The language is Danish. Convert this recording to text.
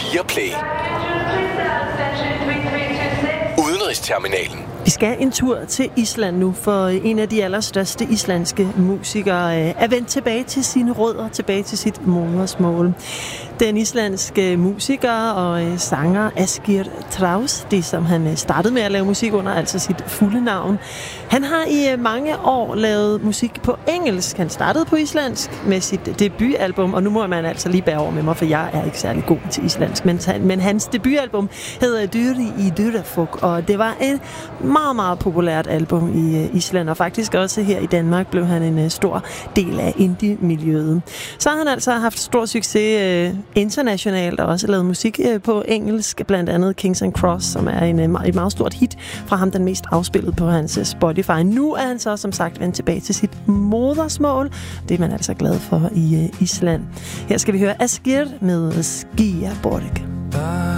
Viaplay. Udenrigsterminalen. Vi skal en tur til Island nu, for en af de allerstørste islandske musikere er vendt tilbage til sine rødder, tilbage til sit modersmål. Den islandske musiker og sanger Ásgeir Thráðs, det som han startede med at lave musik under, altså sit fulde navn. Han har i mange år lavet musik på engelsk. Han startede på islandsk med sit debutalbum, og nu må man altså lige bære over med mig, for jeg er ikke særlig god til islandsk. Men hans debutalbum hedder Duri í Durafok, og det var et meget, meget populært album i Island, og faktisk også her i Danmark blev han en stor del af indie-miljøet. Så har han altså haft stor succes internationalt og også lavet musik på engelsk, blandt andet Kings and Cross, som er et meget stort hit fra ham, den mest afspillet på hans Spotify. Nu er han så som sagt vendt tilbage til sit modersmål. Det er man altså glad for i Island. Her skal vi høre Ásgeir med Skýjaborg.